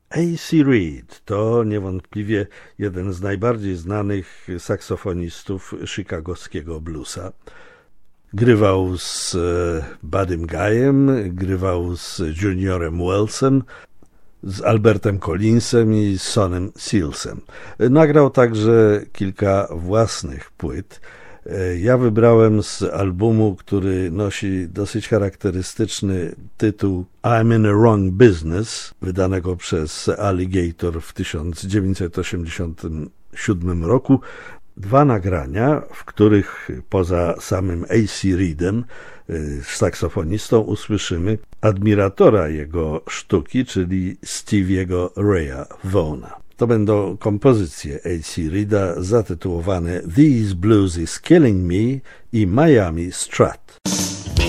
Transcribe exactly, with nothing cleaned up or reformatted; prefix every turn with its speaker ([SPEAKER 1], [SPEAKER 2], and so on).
[SPEAKER 1] A C Reed to niewątpliwie jeden z najbardziej znanych saksofonistów chicagowskiego bluesa. Grywał z Buddym Guyem, grywał z Juniorem Wellsem, z Albertem Collinsem i z Sonem Sealsem. Nagrał także kilka własnych płyt. Ja wybrałem z albumu, który nosi dosyć charakterystyczny tytuł I'm in a Wrong Business, wydanego przez Alligator w tysiąc dziewięćset osiemdziesiątym siódmym roku, dwa nagrania, w których poza samym A C Reedem, saksofonistą, usłyszymy admiratora jego sztuki, czyli Stevie'ego Raya Vaughna. To będą kompozycje A C Reeda zatytułowane These Blues is Killing Me i Miami Strut.